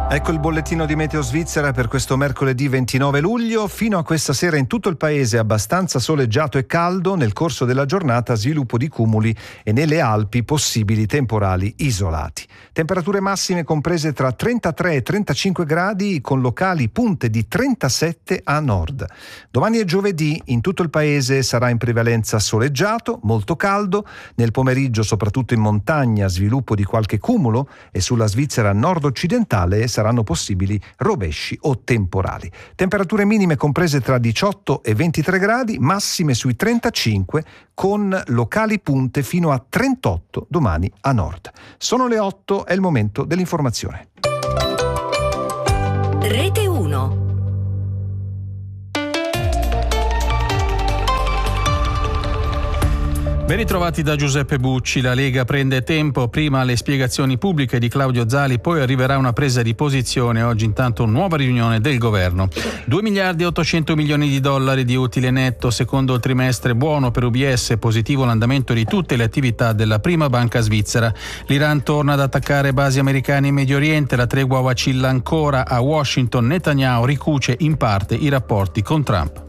Ecco il bollettino di Meteo Svizzera per questo mercoledì 29 luglio. Fino a questa sera in tutto il paese abbastanza soleggiato e caldo, nel corso della giornata sviluppo di cumuli e nelle Alpi possibili temporali isolati. Temperature massime comprese tra 33 e 35 gradi con locali punte di 37 a nord. Domani è giovedì, in tutto il paese sarà in prevalenza soleggiato, molto caldo, nel pomeriggio soprattutto in montagna sviluppo di qualche cumulo e sulla Svizzera nord-occidentale saranno possibili rovesci o temporali. Temperature minime comprese tra 18 e 23 gradi, massime sui 35 con locali punte fino a 38 domani a nord. Sono le 8, è il momento dell'informazione. Rete 1. Ben ritrovati da Giuseppe Bucci. La Lega prende tempo, prima le spiegazioni pubbliche di Claudio Zali, poi arriverà una presa di posizione. Oggi intanto nuova riunione del governo. 2 miliardi e 800 milioni di dollari di utile netto secondo il trimestre buono per UBS, positivo l'andamento di tutte le attività della prima banca svizzera. L'Iran torna ad attaccare basi americane in Medio Oriente, la tregua vacilla ancora, a Washington Netanyahu ricuce in parte i rapporti con Trump.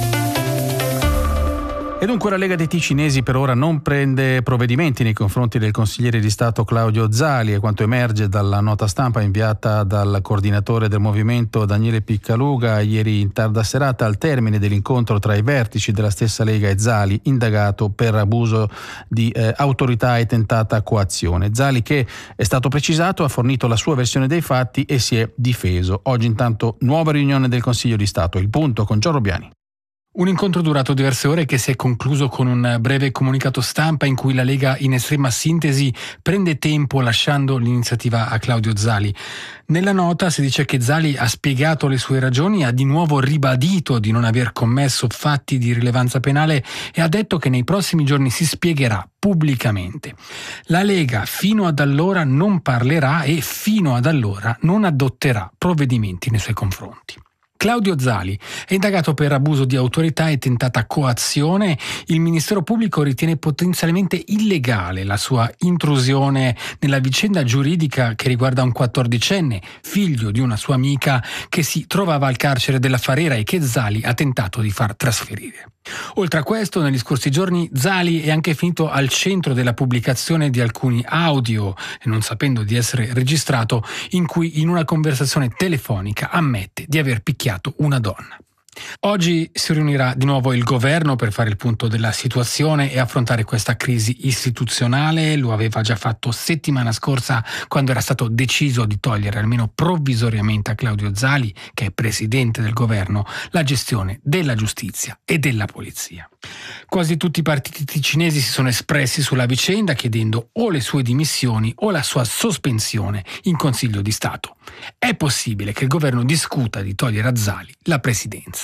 E dunque la Lega dei Ticinesi per ora non prende provvedimenti nei confronti del consigliere di Stato Claudio Zali, e quanto emerge dalla nota stampa inviata dal coordinatore del movimento Daniele Piccaluga ieri in tarda serata al termine dell'incontro tra i vertici della stessa Lega e Zali, indagato per abuso di autorità e tentata coazione. Zali, che è stato precisato, ha fornito la sua versione dei fatti e si è difeso. Oggi intanto nuova riunione del Consiglio di Stato. Il punto con Giorgio Biani. Un incontro durato diverse ore che si è concluso con un breve comunicato stampa in cui la Lega in estrema sintesi prende tempo lasciando l'iniziativa a Claudio Zali. Nella nota si dice che Zali ha spiegato le sue ragioni, ha di nuovo ribadito di non aver commesso fatti di rilevanza penale e ha detto che nei prossimi giorni si spiegherà pubblicamente. La Lega fino ad allora non parlerà e fino ad allora non adotterà provvedimenti nei suoi confronti. Claudio Zali è indagato per abuso di autorità e tentata coazione. Il Ministero Pubblico ritiene potenzialmente illegale la sua intrusione nella vicenda giuridica che riguarda un 14enne, figlio di una sua amica, che si trovava al carcere della Farera e che Zali ha tentato di far trasferire. Oltre a questo, negli scorsi giorni Zali è anche finito al centro della pubblicazione di alcuni audio, non sapendo di essere registrato, in cui in una conversazione telefonica ammette di aver picchiato una donna. Oggi si riunirà di nuovo il governo per fare il punto della situazione e affrontare questa crisi istituzionale. Lo aveva già fatto settimana scorsa, quando era stato deciso di togliere almeno provvisoriamente a Claudio Zali, che è presidente del governo, la gestione della giustizia e della polizia. Quasi tutti i partiti ticinesi si sono espressi sulla vicenda, chiedendo o le sue dimissioni o la sua sospensione in Consiglio di Stato. È possibile che il governo discuta di togliere a Zali la presidenza.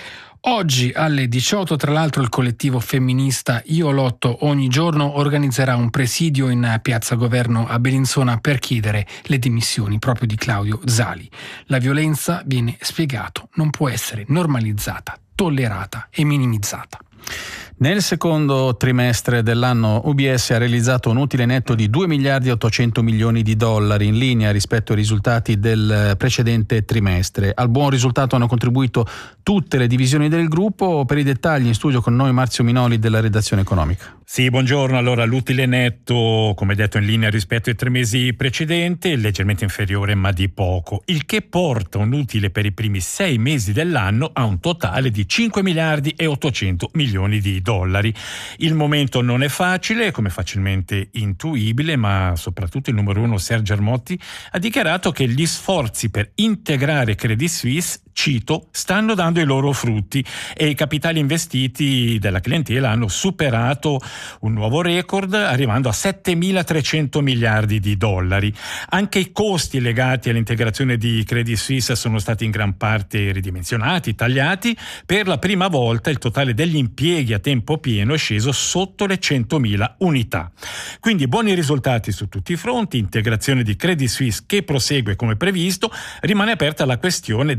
Oggi alle 18, tra l'altro, il collettivo femminista Io Lotto Ogni Giorno organizzerà un presidio in Piazza Governo a Bellinzona per chiedere le dimissioni proprio di Claudio Zali. La violenza, viene spiegato, non può essere normalizzata, tollerata e minimizzata. Nel secondo trimestre dell'anno UBS ha realizzato un utile netto di 2 miliardi e 800 milioni di dollari, in linea rispetto ai risultati del precedente trimestre. Al buon risultato hanno contribuito tutte le divisioni del gruppo. Per i dettagli in studio con noi Marzio Minoli della redazione economica. Sì, buongiorno. Allora, l'utile netto, come detto, in linea rispetto ai 3 mesi precedenti, leggermente inferiore ma di poco, il che porta un utile per i primi 6 mesi dell'anno a un totale di 5 miliardi e 800 milioni di dollari. Il momento non è facile, come facilmente intuibile, ma soprattutto il numero uno Sergio Ermotti ha dichiarato che gli sforzi per integrare Credit Suisse, cito, stanno dando i loro frutti e i capitali investiti della clientela hanno superato un nuovo record, arrivando a 7.300 miliardi di dollari. Anche i costi legati all'integrazione di Credit Suisse sono stati in gran parte ridimensionati, tagliati. Per la prima volta il totale degli impieghi a tempo pieno è sceso sotto le 100.000 unità. Quindi buoni risultati su tutti i fronti, integrazione di Credit Suisse che prosegue come previsto. Rimane aperta la questione della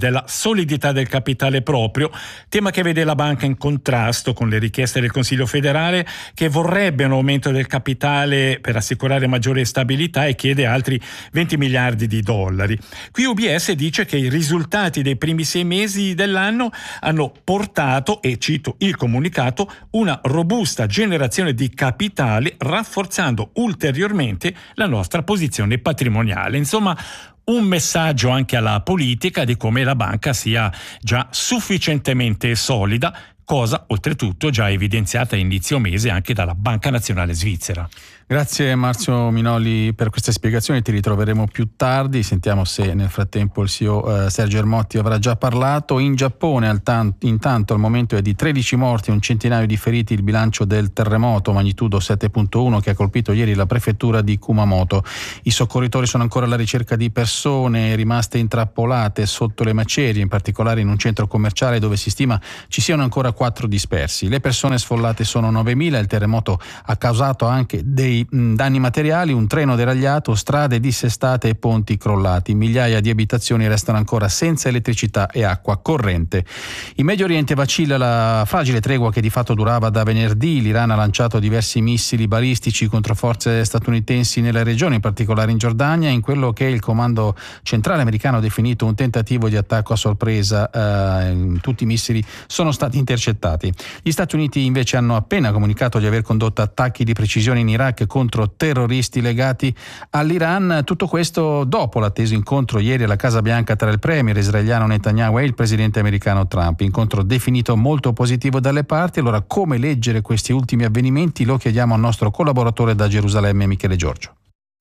solidità del capitale proprio, tema che vede la banca in contrasto con le richieste del Consiglio federale, che vorrebbe un aumento del capitale per assicurare maggiore stabilità e chiede altri 20 miliardi di dollari. Qui UBS dice che i risultati dei primi 6 mesi dell'anno hanno portato, e cito il comunicato, una robusta generazione di capitale, rafforzando ulteriormente la nostra posizione patrimoniale. Insomma, un messaggio anche alla politica di come la banca sia già sufficientemente solida, cosa oltretutto già evidenziata a inizio mese anche dalla Banca Nazionale Svizzera. Grazie Marzio Minoli per queste spiegazioni, ti ritroveremo più tardi, sentiamo se nel frattempo il CEO Sergio Ermotti avrà già parlato. In Giappone intanto al momento è di 13 morti e un centinaio di feriti il bilancio del terremoto magnitudo 7.1 che ha colpito ieri la prefettura di Kumamoto. I soccorritori sono ancora alla ricerca di persone rimaste intrappolate sotto le macerie, in particolare in un centro commerciale dove si stima ci siano ancora 4 dispersi. Le persone sfollate sono 9.000, il terremoto ha causato anche dei danni materiali, un treno deragliato, strade dissestate e ponti crollati. Migliaia di abitazioni restano ancora senza elettricità e acqua corrente. In Medio Oriente vacilla la fragile tregua che di fatto durava da venerdì. L'Iran ha lanciato diversi missili balistici contro forze statunitensi nella regione, in particolare in Giordania, in quello che il comando centrale americano ha definito un tentativo di attacco a sorpresa. Tutti i missili sono stati intercettati. Gli Stati Uniti invece hanno appena comunicato di aver condotto attacchi di precisione in Iraq contro terroristi legati all'Iran. Tutto questo dopo l'atteso incontro ieri alla Casa Bianca tra il premier israeliano Netanyahu e il presidente americano Trump. Incontro definito molto positivo dalle parti. Allora, come leggere questi ultimi avvenimenti? Lo chiediamo al nostro collaboratore da Gerusalemme, Michele Giorgio.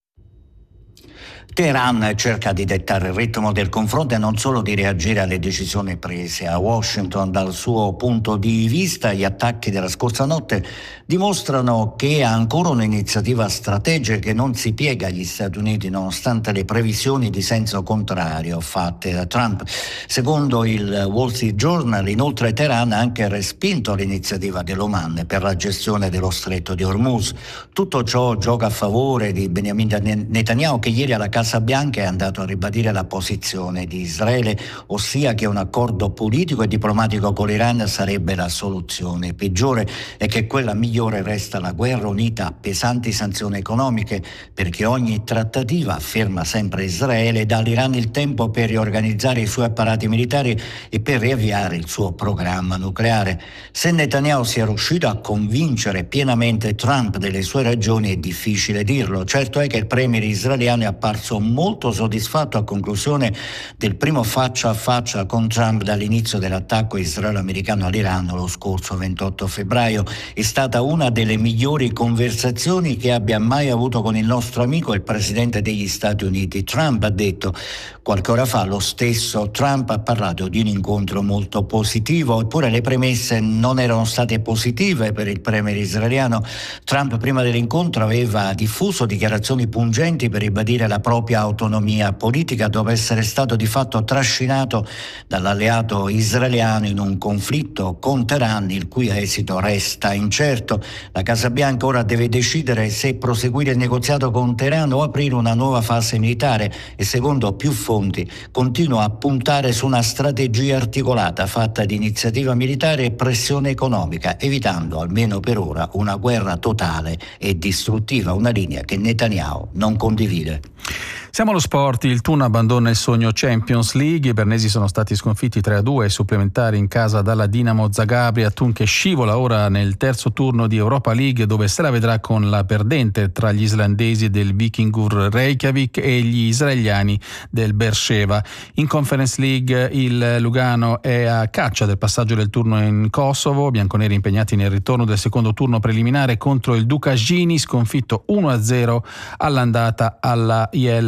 Teheran cerca di dettare il ritmo del confronto e non solo di reagire alle decisioni prese. A Washington, dal suo punto di vista, gli attacchi della scorsa notte dimostrano che ha ancora un'iniziativa strategica che non si piega agli Stati Uniti nonostante le previsioni di senso contrario fatte da Trump. Secondo il Wall Street Journal, inoltre, Teheran ha anche respinto l'iniziativa dell'Oman per la gestione dello stretto di Hormuz. Tutto ciò gioca a favore di Benjamin Netanyahu, che ieri alla Casa Bianca è andato a ribadire la posizione di Israele, ossia che un accordo politico e diplomatico con l'Iran sarebbe la soluzione peggiore e che quella migliore resta la guerra unita a pesanti sanzioni economiche, perché ogni trattativa, afferma sempre Israele, dà all'Iran il tempo per riorganizzare i suoi apparati militari e per riavviare il suo programma nucleare. Se Netanyahu sia riuscito a convincere pienamente Trump delle sue ragioni è difficile dirlo. Certo è che il premier israeliano è apparso molto soddisfatto a conclusione del primo faccia a faccia con Trump dall'inizio dell'attacco israelo-americano all'Iran lo scorso 28 febbraio. È stata una delle migliori conversazioni che abbia mai avuto con il nostro amico, il presidente degli Stati Uniti. Trump ha detto qualche ora fa lo stesso. Trump ha parlato di un incontro molto positivo, eppure le premesse non erano state positive per il premier israeliano. Trump prima dell'incontro aveva diffuso dichiarazioni pungenti per ribadire la propria autonomia politica dopo essere stato di fatto trascinato dall'alleato israeliano in un conflitto con Teheran il cui esito resta incerto. La Casa Bianca ora deve decidere se proseguire il negoziato con Teheran o aprire una nuova fase militare e, secondo più fonti, continua a puntare su una strategia articolata fatta di iniziativa militare e pressione economica, evitando almeno per ora una guerra totale e distruttiva, una linea che Netanyahu non condivide. Siamo allo sport, il Thun abbandona il sogno Champions League, i bernesi sono stati sconfitti 3-2 ai supplementari in casa dalla Dinamo Zagabria, Thun che scivola ora nel terzo turno di Europa League dove se la vedrà con la perdente tra gli islandesi del Víkingur Reykjavik e gli israeliani del Beersheva. In Conference League il Lugano è a caccia del passaggio del turno in Kosovo, bianconeri impegnati nel ritorno del secondo turno preliminare contro il Dukashini, sconfitto 1-0 all'andata alla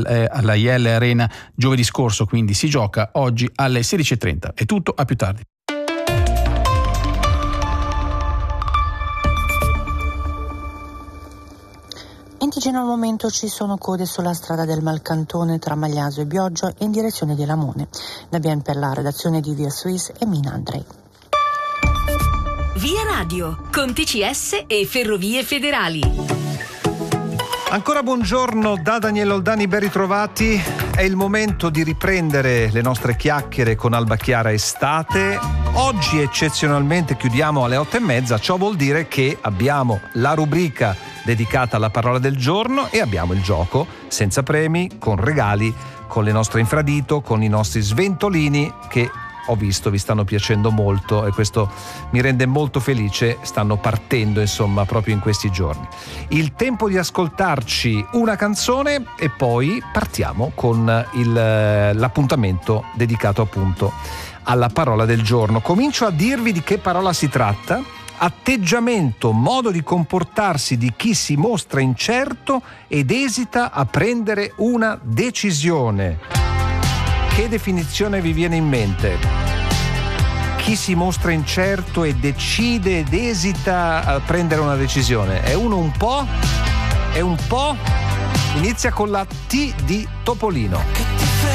IL Arena giovedì scorso, quindi si gioca oggi alle 16:30. È tutto, a più tardi. In Ticino al momento ci sono code sulla strada del Malcantone tra Magliaso e Bioggio e in direzione di Lamone. Da Bien per la redazione di Via Suisse e Mina Andrei. Via Radio con TCS e Ferrovie Federali. Ancora buongiorno da Daniele Oldani, ben ritrovati. È il momento di riprendere le nostre chiacchiere con Alba Chiara Estate. Oggi eccezionalmente chiudiamo alle 8:30, ciò vuol dire che abbiamo la rubrica dedicata alla parola del giorno e abbiamo il gioco senza premi, con regali, con le nostre infradito, con i nostri sventolini che ho visto vi stanno piacendo molto e questo mi rende molto felice, stanno partendo insomma proprio in questi giorni. Il tempo di ascoltarci una canzone e poi partiamo con l'appuntamento dedicato appunto alla parola del giorno. Comincio a dirvi di che parola si tratta. Atteggiamento, modo di comportarsi di chi si mostra incerto ed esita a prendere una decisione. Che definizione vi viene in mente? Chi si mostra incerto e decide ed esita a prendere una decisione? È uno un po'? È un po'? Inizia con la T di Topolino.